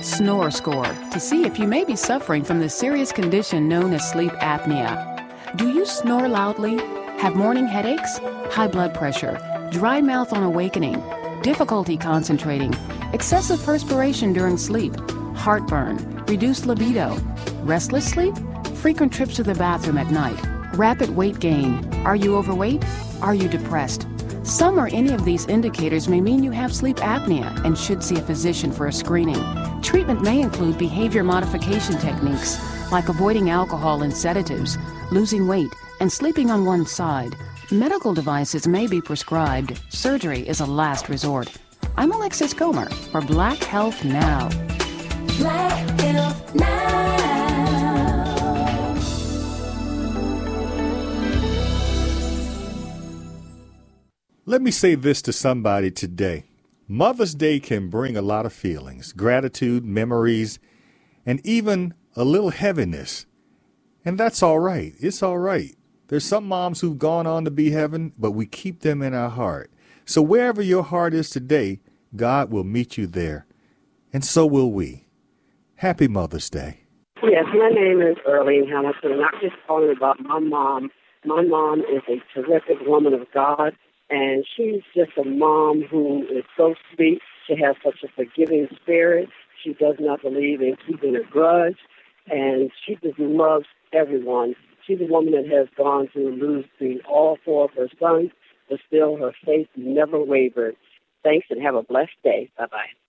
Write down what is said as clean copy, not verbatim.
Snore Score to see if you may be suffering from the serious condition known as sleep apnea. Do you snore loudly? Have morning headaches? High blood pressure? Dry mouth on awakening? Difficulty concentrating? Excessive perspiration during sleep? Heartburn? Reduced libido? Restless sleep? Frequent trips to the bathroom at night? Rapid weight gain? Are you overweight? Are you depressed? Some or any of these indicators may mean you have sleep apnea and should see a physician for a screening. Treatment may include behavior modification techniques like avoiding alcohol and sedatives, losing weight, and sleeping on one side. Medical devices may be prescribed. Surgery is a last resort. I'm Alexis Comer for Black Health Now. Black Health Now. Let me say this to somebody today. Mother's Day can bring a lot of feelings, gratitude, memories, and even a little heaviness. And that's all right. It's all right. There's some moms who've gone on to be heaven, but we keep them in our heart. So wherever your heart is today, God will meet you there. And so will we. Happy Mother's Day. Yes, my name is Earlene Hamilton, and I'm just calling about my mom. My mom is a terrific woman of God. And she's just a mom who is so sweet. She has such a forgiving spirit. She does not believe in keeping a grudge. And she just loves everyone. She's a woman that has gone to lose all four of her sons, but still her faith never wavered. Thanks and have a blessed day. Bye-bye.